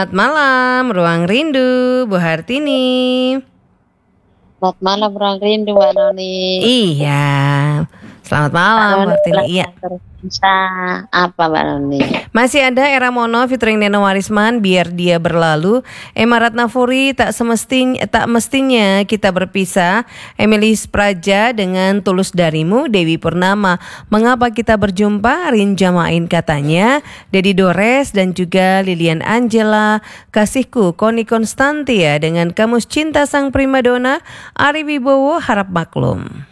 Selamat malam, Ruang Rindu, Bu Hartini. Selamat malam, Ruang Rindu, Mbak Noni. Iya, selamat malam, Bu Hartini. Iya. Bisa apa, Mbak Noni? Masih ada Era Mono featuring Neno Warisman, Biar Dia Berlalu. Emma Ratnafuri, tak mestinya kita berpisah. Emilis Praja dengan Tulus Darimu. Dewi Purnama, Mengapa Kita Berjumpa. Rin Jamain Katanya. Dedi Dores dan juga Lilian Angela. Kasihku, Koni Konstantia dengan Kamus Cinta Sang Primadona. Ari Wibowo, Harap Maklum.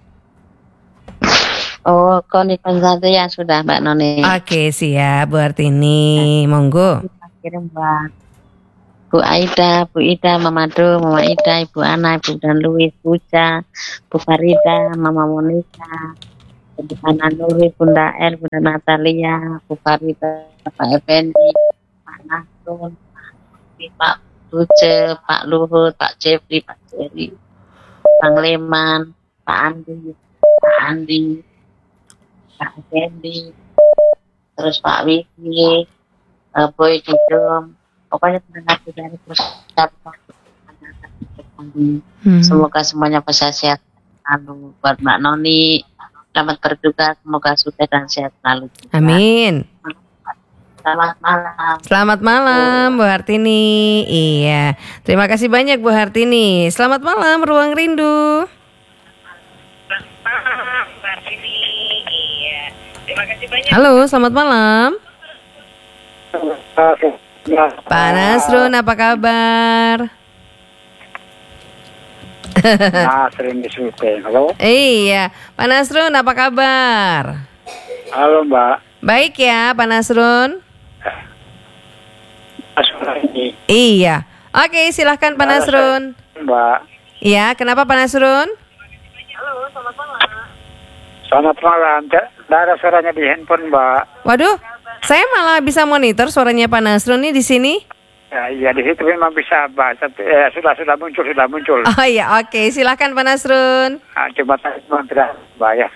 Oh, Koni Konstantia sudah, Mbak Noni. Oke, siap Bu Hartini. Monggo. Kirim buat Bu Aida, Bu Ida, Mama Do, Mama Ida, Ibu Ana, Ibu Dan Luis, Buja, Bu Farida, Mama Monica, Ibu Ana Nuri, Bunda El, Bunda Natalia, Bu Farida, Pak Effendi, Pak Nasrun, Pak Buce, Pak Luhut, Pak Jeffrey, Pak Jerry, Bang Leman, Pak Andi, Pak Effendi, terus Pak Wiki, Boy Didom, pokoknya pendengar dari pusat. Semoga semuanya bisa sehat selalu. Buat Mbak Noni, selamat berduka, semoga sukses dan sehat selalu. Amin. Selamat malam. Selamat malam Bu Hartini. Iya, terima kasih banyak Bu Hartini. Selamat malam Ruang Rindu. Halo, selamat malam. Pak Nasrun, apa kabar? Nasrun di Sultan. Halo. Iya, Pak Nasrun, apa kabar? Halo, Mbak. Baik ya, Pak Nasrun. Ini. Iya. Oke, silahkan Pak Nasrun. Mbak. Iya, kenapa Pak Nasrun? Selamat malam. Tidak ada suaranya di handphone, Mbak. Waduh, saya malah bisa monitor suaranya Pak Nasrun nih di sini. Ya, iya di situ memang bisa, Mbak. Tapi sudah muncul. Oh iya, oke, silahkan Pak Nasrun. Cuma tidak, Mbak ya.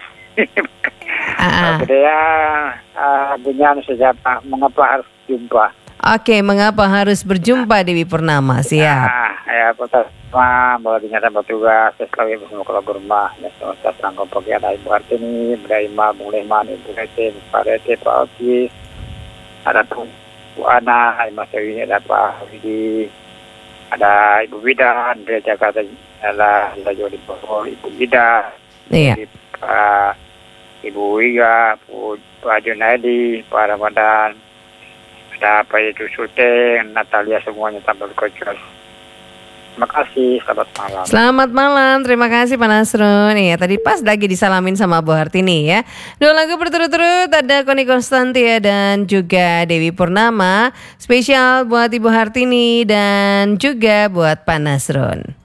Dia bunyian sejata mengapa harus jumpa. Oke, mengapa harus berjumpa Dewi Purnama? Siap. Ya, pertama bahwa dinyatakan bertugas selalu bersama keluarga rumah. Ya, semesta serangkau pagi ada Ibu Hartini, Ibrahima, Bung Lehman, Ibu Rete, Pak Rete, Pak Oki, ada Bu Ana, Mas Dewi, ada Pak Widi, ada Ibu Wida, dari Jakarta, ada Jody Bogor, Ibu Wida, Iya. Ibu Wiga, Pak Junaidi, Pak Ramadan, ada Pak Itu Sultan, Natalia, semuanya tanpa berkecuali. Terima kasih, selamat malam. Selamat malam, terima kasih Pak Nasrun. Iya, tadi pas lagi disalamin sama Bu Hartini ya. Dua lagu berturut-turut, ada Koni Konstantia dan juga Dewi Purnama. Spesial buat Ibu Hartini dan juga buat Pak Nasrun.